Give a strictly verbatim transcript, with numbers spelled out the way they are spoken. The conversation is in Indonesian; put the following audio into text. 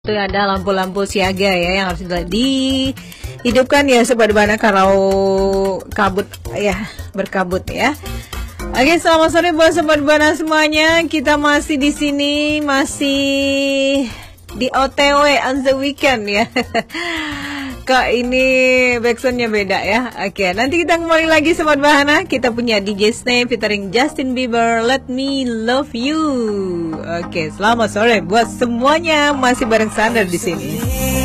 Itu ada lampu-lampu siaga ya yang harus dihidupkan ya Sobat Bana kalau kabut ya berkabut ya. Oke, selamat sore buat Sobat Bana semuanya. Kita masih di sini, masih di O T W on the weekend ya. Kok ini backsoundnya beda ya. Oke, nanti kita kembali lagi Sobat Bahana. Kita punya D J Snap featuring Justin Bieber, Let Me Love You. Oke, selamat sore buat semuanya. Masih bareng Sandar di sini.